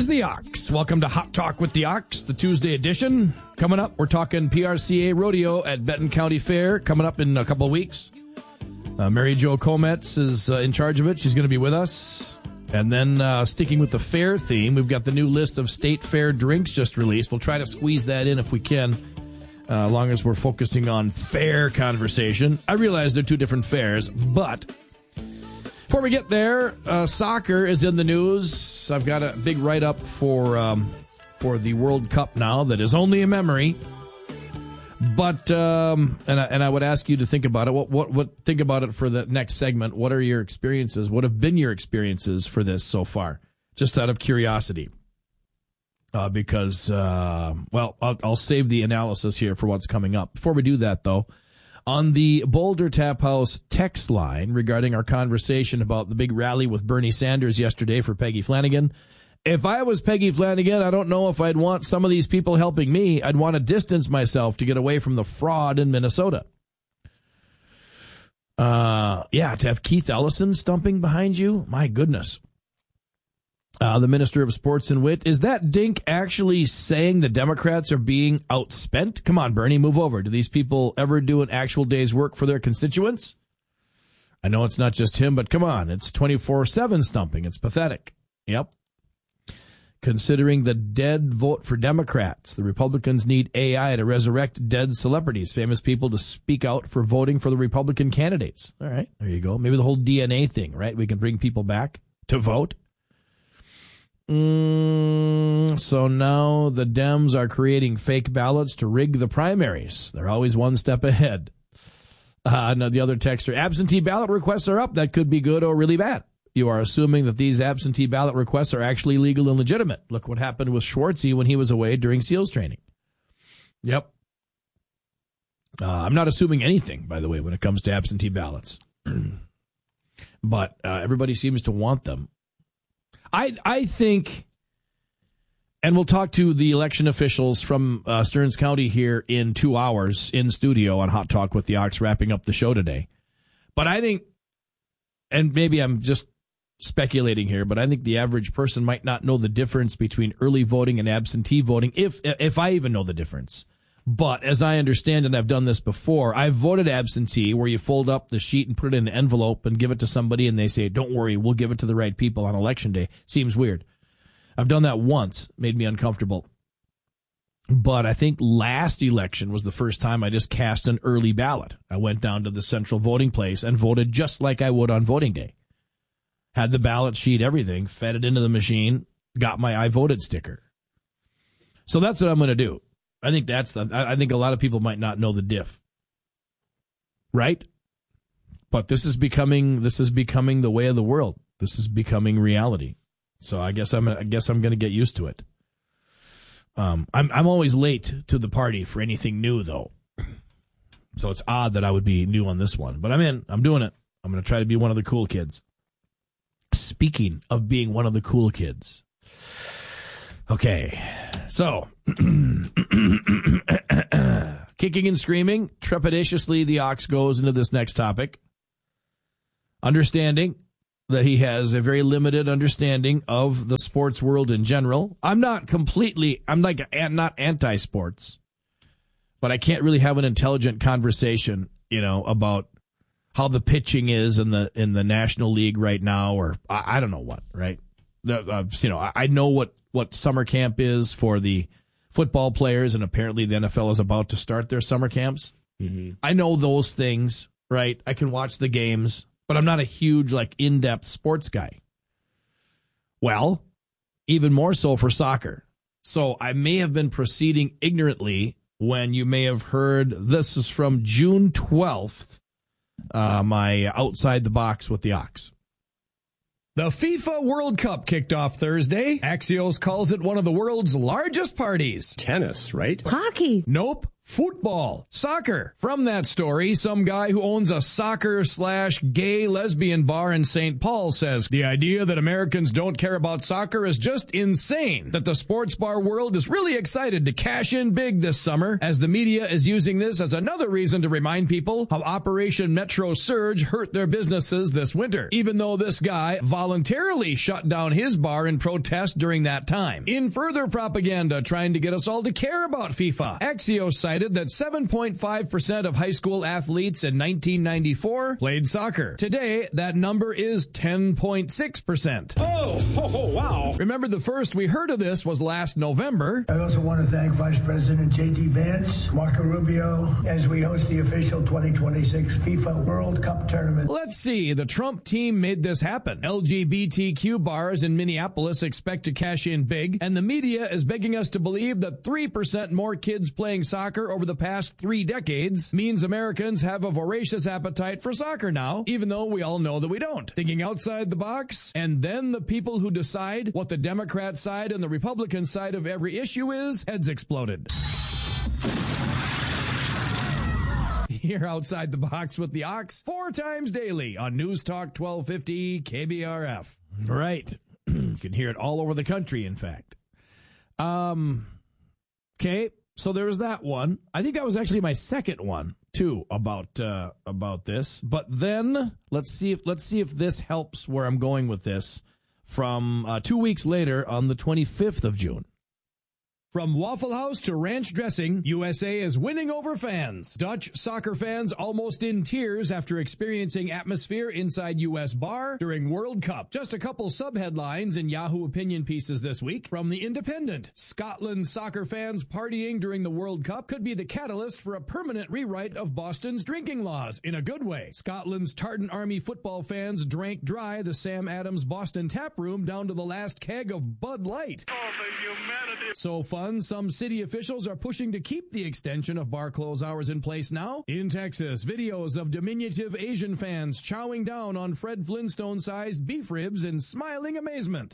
the Ox. Welcome to Hot Talk with the Ox, the Tuesday edition. Coming up, we're talking PRCA Rodeo at Benton County Fair, coming up in a couple of weeks. Mary Jo Kometz is in charge of it. She's going to be with us. And then sticking with the fair theme, we've got the new list of state fair drinks just released. We'll try to squeeze that in if we can, as long as we're focusing on fair conversation. I realize they're two different fairs, but before we get there, soccer is in the news. I've got a big write-up for the World Cup now that is only a memory. But and I would ask you to think about it. What think about it for the next segment? What are your experiences? What have been your experiences for this so far? Just out of curiosity, because I'll save the analysis here for what's coming up. Before we do that, though, on the Boulder Tap House text line regarding our conversation about the big rally with Bernie Sanders yesterday for Peggy Flanagan. If I was Peggy Flanagan, I don't know if I'd want some of these people helping me. I'd want to distance myself to get away from the fraud in Minnesota. To have Keith Ellison stumping behind you? My goodness. The Minister of Sports and Wit. Is that dink actually saying the Democrats are being outspent? Come on, Bernie, move over. Do these people ever do an actual day's work for their constituents? I know it's not just him, but come on. It's 24/7 stumping. It's pathetic. Yep. Considering the dead vote for Democrats, the Republicans need AI to resurrect dead celebrities, famous people to speak out for voting for the Republican candidates. All right, there you go. Maybe the whole DNA thing, right? We can bring people back to vote. So now the Dems are creating fake ballots to rig the primaries. They're always one step ahead. Now the other texter, absentee ballot requests are up. That could be good or really bad. You are assuming that these absentee ballot requests are actually legal and legitimate. Look what happened with Schwartzy when he was away during SEALs training. Yep. I'm not assuming anything, by the way, when it comes to absentee ballots. But everybody seems to want them. I think, and we'll talk to the election officials from Stearns County here in 2 hours in studio on Hot Talk with the Ox, wrapping up the show today. But I think, and maybe I'm just speculating here, but I think the average person might not know the difference between early voting and absentee voting, if I even know the difference. But as I understand, and I've done this before, I've voted absentee, where you fold up the sheet and put it in an envelope and give it to somebody, and they say, don't worry, we'll give it to the right people on election day. Seems weird. I've done that once. Made me uncomfortable. But I think last election was the first time I just cast an early ballot. I went down to the central voting place and voted just like I would on voting day. Had the ballot sheet, everything, fed it into the machine, got my I voted sticker. So that's what I'm going to do. I think I think a lot of people might not know the diff. Right? But this is becoming the way of the world. This is becoming reality. So I guess I'm going to get used to it. I'm always late to the party for anything new, though. So it's odd that I would be new on this one. But I'm in. I'm doing it. I'm going to try to be one of the cool kids. Speaking of being one of the cool kids. Okay. So, kicking and screaming, trepidatiously, the Ox goes into this next topic. Understanding that he has a very limited understanding of the sports world in general. I'm not anti-sports, but I can't really have an intelligent conversation, about how the pitching is in the National League right now, or I don't know what, right? I know what summer camp is for the football players, and apparently the NFL is about to start their summer camps. Mm-hmm. I know those things, right? I can watch the games, but I'm not a huge, in-depth sports guy. Well, even more so for soccer. So I may have been proceeding ignorantly when you may have heard, this is from June 12th, my Outside the Box with the Ox. The FIFA World Cup kicked off Thursday. Axios calls it one of the world's largest parties. Tennis, right? Hockey. Nope. Football, soccer. From that story, some guy who owns a soccer/gay lesbian bar in St. Paul says the idea that Americans don't care about soccer is just insane, that the sports bar world is really excited to cash in big this summer, as the media is using this as another reason to remind people how Operation Metro Surge hurt their businesses this winter, even though this guy voluntarily shut down his bar in protest during that time. In further propaganda trying to get us all to care about FIFA, Axios cited that 7.5% of high school athletes in 1994 played soccer. Today, that number is 10.6%. Oh, wow. Remember, the first we heard of this was last November. I also want to thank Vice President J.D. Vance, Marco Rubio, as we host the official 2026 FIFA World Cup tournament. Let's see, the Trump team made this happen. LGBTQ bars in Minneapolis expect to cash in big, and the media is begging us to believe that 3% more kids playing soccer over the past 3 decades means Americans have a voracious appetite for soccer now, even though we all know that we don't. Thinking outside the box, and then the people who decide what the Democrat side and the Republican side of every issue is, heads exploded. Here outside the box with the Ox, 4 times daily on News Talk 1250 KBRF. Right. You can hear it all over the country, in fact. Okay. So there was that one. I think that was actually my second one too about this. But then let's see if this helps where I'm going with this. From 2 weeks later, on the 25th of June. From Waffle House to ranch dressing, USA is winning over fans. Dutch soccer fans almost in tears after experiencing atmosphere inside U.S. bar during World Cup. Just a couple sub-headlines in Yahoo opinion pieces this week. From The Independent, Scotland soccer fans partying during the World Cup could be the catalyst for a permanent rewrite of Boston's drinking laws, in a good way. Scotland's Tartan Army football fans drank dry the Sam Adams Boston tap room down to the last keg of Bud Light. Oh, the humanity. So fun, some city officials are pushing to keep the extension of bar close hours in place now. In Texas, videos of diminutive Asian fans chowing down on Fred Flintstone-sized beef ribs in smiling amazement.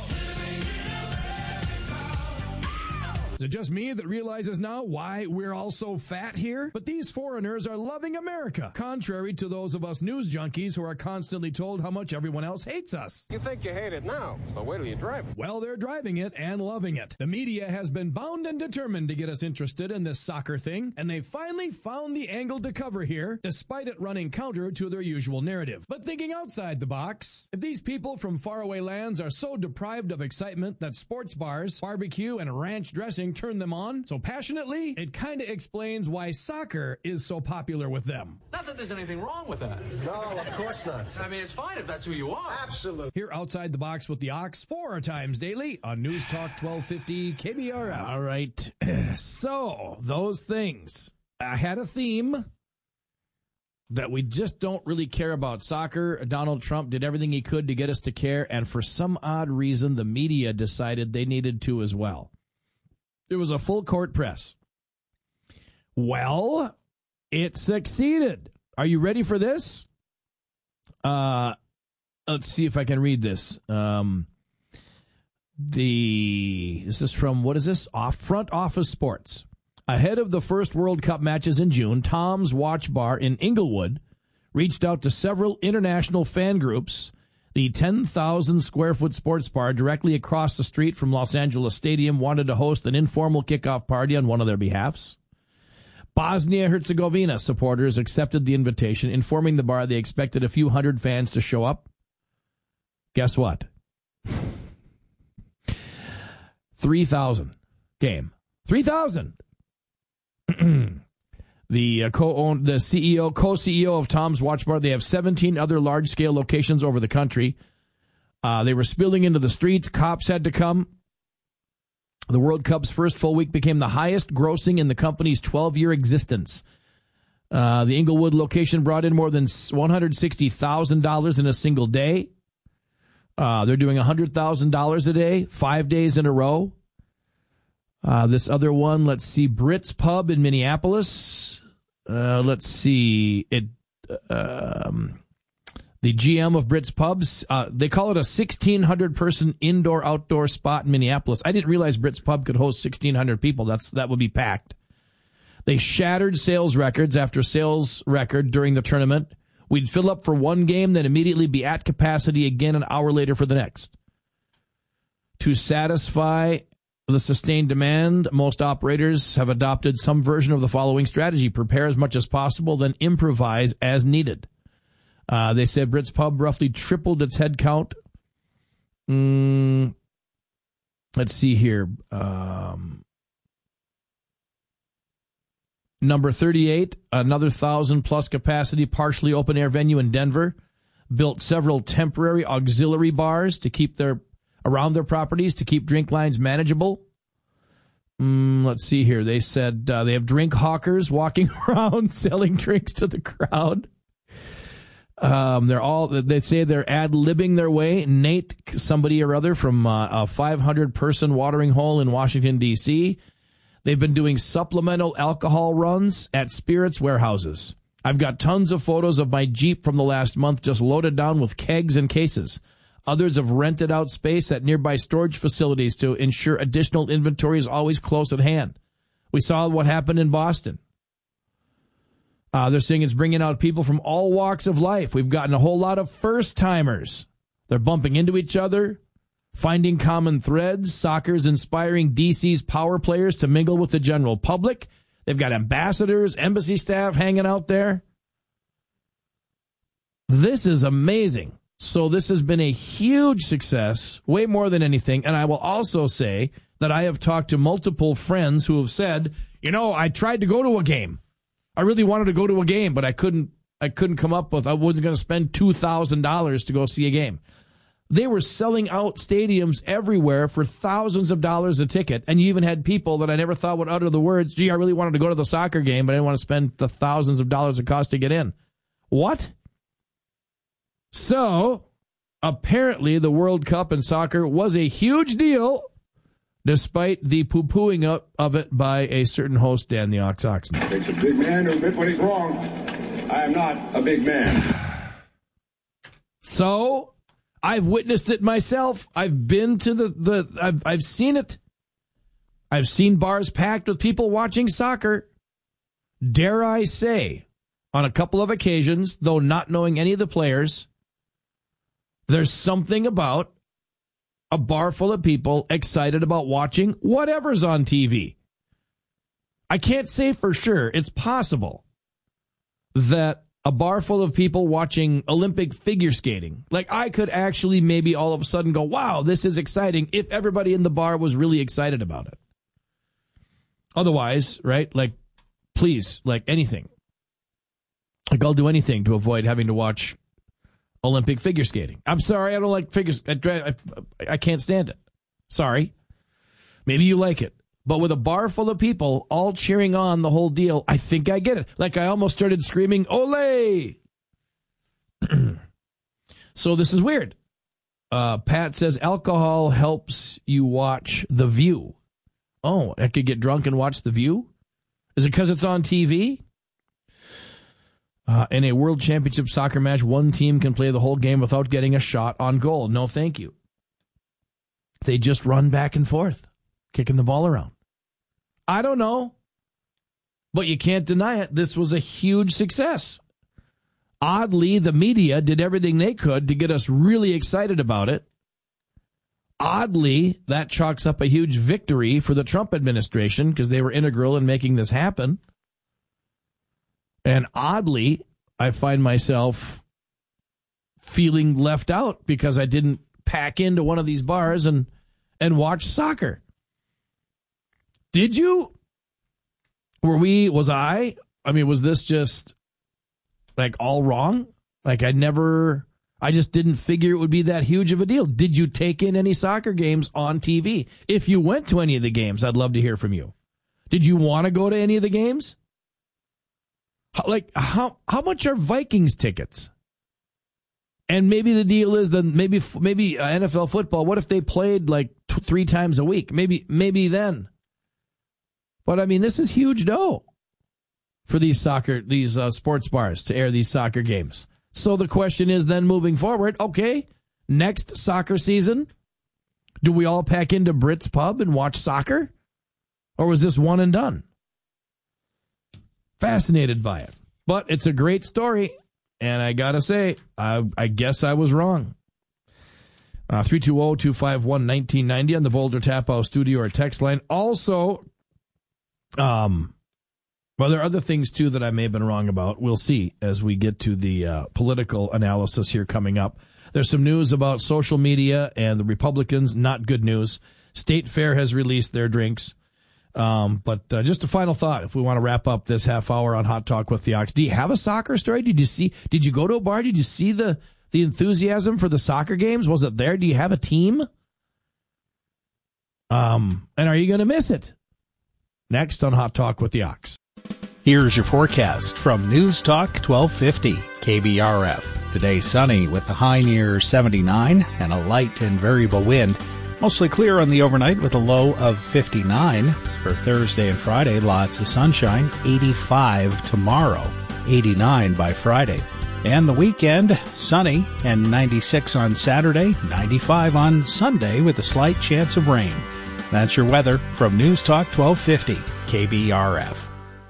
Is it just me that realizes now why we're all so fat here? But these foreigners are loving America, contrary to those of us news junkies who are constantly told how much everyone else hates us. You think you hate it now, but wait till you drive it. Well, they're driving it and loving it. The media has been bound and determined to get us interested in this soccer thing, and they finally found the angle to cover here, despite it running counter to their usual narrative. But thinking outside the box, if these people from faraway lands are so deprived of excitement that sports bars, barbecue, and ranch dressing turn them on so passionately, it kind of explains why soccer is so popular with them. Not that there's anything wrong with that. No, of course not. I mean, it's fine if that's who you are. Absolutely. Here outside the box with the Ox, 4 times daily on News Talk 1250 KBRF. All right. So, those things. I had a theme that we just don't really care about soccer. Donald Trump did everything he could to get us to care, and for some odd reason, the media decided they needed to as well. It was a full court press. Well, it succeeded. Are you ready for this? Let's see if I can read this. This is from, what is this? Front Office Sports. Ahead of the first World Cup matches in June, Tom's Watch Bar in Inglewood reached out to several international fan groups. The 10,000-square-foot sports bar directly across the street from Los Angeles Stadium wanted to host an informal kickoff party on one of their behalfs. Bosnia-Herzegovina supporters accepted the invitation, informing the bar they expected a few hundred fans to show up. Guess what? 3,000 came. 3,000! The co-CEO of Tom's Watch Bar, they have 17 other large-scale locations over the country. They were spilling into the streets. Cops had to come. The World Cup's first full week became the highest grossing in the company's 12-year existence. The Inglewood location brought in more than $160,000 in a single day. They're doing $100,000 a day, 5 days in a row. This other one, let's see, Brits Pub in Minneapolis. Let's see, the GM of Brits Pubs, they call it a 1,600-person indoor-outdoor spot in Minneapolis. I didn't realize Brits Pub could host 1,600 people. That would be packed. They shattered sales records after sales record during the tournament. We'd fill up for one game, then immediately be at capacity again an hour later for the next. To satisfy the sustained demand, most operators have adopted some version of the following strategy: prepare as much as possible, then improvise as needed. They said Brits Pub roughly tripled its head count. Let's see here. Number 38, another 1,000-plus capacity, partially open-air venue in Denver, built several temporary auxiliary bars to keep around their properties to keep drink lines manageable. Let's see here. They said they have drink hawkers walking around selling drinks to the crowd. They say they're ad-libbing their way. Nate, somebody or other from a 500-person watering hole in Washington, D.C., they've been doing supplemental alcohol runs at spirits warehouses. I've got tons of photos of my Jeep from the last month just loaded down with kegs and cases. Others have rented out space at nearby storage facilities to ensure additional inventory is always close at hand. We saw what happened in Boston. They're saying it's bringing out people from all walks of life. We've gotten a whole lot of first-timers. They're bumping into each other, finding common threads. Soccer's inspiring DC's power players to mingle with the general public. They've got ambassadors, embassy staff hanging out there. This is amazing. So this has been a huge success, way more than anything. And I will also say that I have talked to multiple friends who have said, I tried to go to a game. I really wanted to go to a game, but I couldn't come up with, I wasn't going to spend $2,000 to go see a game. They were selling out stadiums everywhere for thousands of dollars a ticket. And you even had people that I never thought would utter the words, gee, I really wanted to go to the soccer game, but I didn't want to spend the thousands of dollars it cost to get in. What? So, apparently the World Cup in soccer was a huge deal, despite the poo-pooing up of it by a certain host, Dan the Ox Oxen. Takes a big man to admit when he's wrong. I am not a big man. So, I've witnessed it myself. I've been to I've seen it. I've seen bars packed with people watching soccer. Dare I say, on a couple of occasions, though not knowing any of the players, there's something about a bar full of people excited about watching whatever's on TV. I can't say for sure. It's possible that a bar full of people watching Olympic figure skating, like I could actually maybe all of a sudden go, wow, this is exciting, if everybody in the bar was really excited about it. Otherwise, right, like, please, like anything. Like, I'll do anything to avoid having to watch Olympic figure skating. I'm sorry, I don't like figures. I can't stand it. Sorry. Maybe you like it. But with a bar full of people all cheering on the whole deal, I think I get it. Like I almost started screaming, Ole! So this is weird. Pat says alcohol helps you watch The View. Oh, I could get drunk and watch The View? Is it because it's on TV? In a World Championship soccer match, one team can play the whole game without getting a shot on goal. No, thank you. They just run back and forth, kicking the ball around. I don't know, but you can't deny it. This was a huge success. Oddly, the media did everything they could to get us really excited about it. Oddly, that chalks up a huge victory for the Trump administration because they were integral in making this happen. And oddly, I find myself feeling left out because I didn't pack into one of these bars and watch soccer. Did you? Was I? I mean, was this just like all wrong? Like I just didn't figure it would be that huge of a deal. Did you take in any soccer games on TV? If you went to any of the games, I'd love to hear from you. Did you want to go to any of the games? How much are Vikings tickets? And maybe the deal is then maybe NFL football. What if they played like 3 times a week? Maybe then. But I mean, this is huge dough for these sports bars to air these soccer games. So the question is then moving forward, okay, next soccer season, do we all pack into Brits Pub and watch soccer? Or was this one and done? fascinated by it. But it's a great story, and I got to say, I guess I was wrong. 320-251-1990 on the Boulder Tap House studio or text line. Also, well, there are other things, too, that I may have been wrong about. We'll see as we get to the political analysis here coming up. There's some news about social media and the Republicans. Not good news. State Fair has released their drinks. But just a final thought, if we want to wrap up this half hour on Hot Talk with the Ox. Do you have a soccer story? Did you go to a bar? Did you see the enthusiasm for the soccer games? Was it there? Do you have a team? And are you going to miss it? Next on Hot Talk with the Ox. Here's your forecast from News Talk 1250 KBRF. Today sunny with the high near 79 and a light and variable wind. Mostly clear on the overnight with a low of 59. For Thursday and Friday, lots of sunshine. 85 tomorrow, 89 by Friday. And the weekend, sunny and 96 on Saturday, 95 on Sunday with a slight chance of rain. That's your weather from News Talk 1250 KBRF.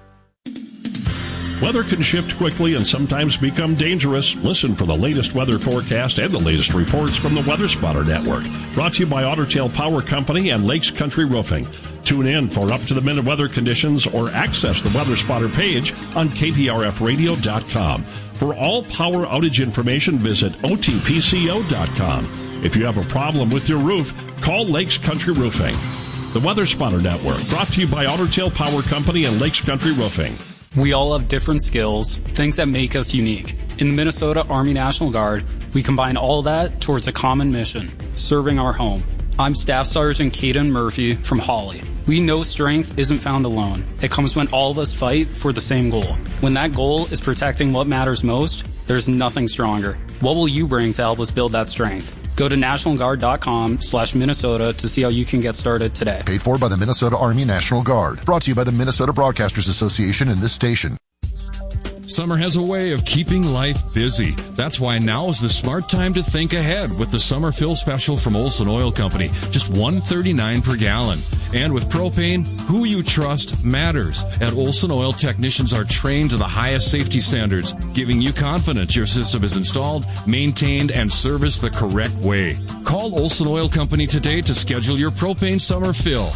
Weather can shift quickly and sometimes become dangerous. Listen for the latest weather forecast and the latest reports from the Weather Spotter Network. Brought to you by Otter Tail Power Company and Lakes Country Roofing. Tune in for up-to-the-minute weather conditions or access the Weather Spotter page on kprfradio.com. For all power outage information, visit otpco.com. If you have a problem with your roof, call Lakes Country Roofing. The Weather Spotter Network, brought to you by Otter Tail Power Company and Lakes Country Roofing. We all have different skills, things that make us unique. In the Minnesota Army National Guard, we combine all that towards a common mission, serving our home. I'm Staff Sergeant Caden Murphy from Hawley. We know strength isn't found alone. It comes when all of us fight for the same goal. When that goal is protecting what matters most, there's nothing stronger. What will you bring to help us build that strength? Go to nationalguard.com/Minnesota to see how you can get started today. Paid for by the Minnesota Army National Guard. Brought to you by the Minnesota Broadcasters Association and this station. Summer has a way of keeping life busy. That's why now is the smart time to think ahead with the summer fill special from Olson Oil Company. Just $1.39 per gallon. And with propane, who you trust matters. At Olson Oil, technicians are trained to the highest safety standards, giving you confidence your system is installed, maintained, and serviced the correct way. Call Olson Oil Company today to schedule your propane summer fill.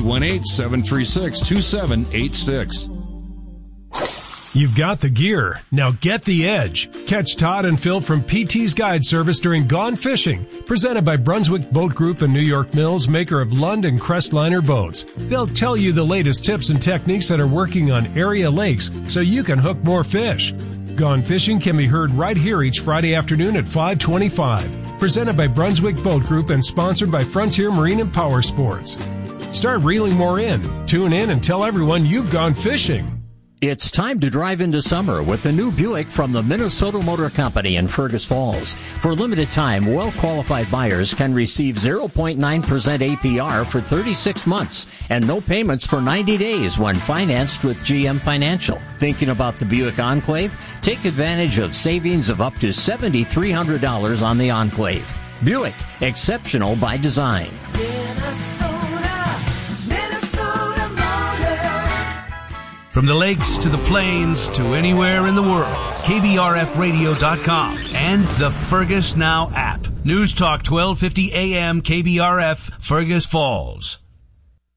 218-736-2786. You've got the gear. Now get the edge. Catch Todd and Phil from PT's Guide Service during Gone Fishing, presented by Brunswick Boat Group and New York Mills, maker of Lund and Crestliner boats. They'll tell you the latest tips and techniques that are working on area lakes so you can hook more fish. Gone Fishing can be heard right here each Friday afternoon at 5:25. Presented by Brunswick Boat Group and sponsored by Frontier Marine and Power Sports. Start reeling more in. Tune in and tell everyone you've gone fishing. It's time to drive into summer with the new Buick from the Minnesota Motor Company in Fergus Falls. For a limited time, well-qualified buyers can receive 0.9% APR for 36 months and no payments for 90 days when financed with GM Financial. Thinking about the Buick Enclave? Take advantage of savings of up to $7,300 on the Enclave. Buick, exceptional by design. From the lakes to the plains to anywhere in the world, KBRFradio.com and the Fergus Now app. News Talk 1250 AM KBRF, Fergus Falls.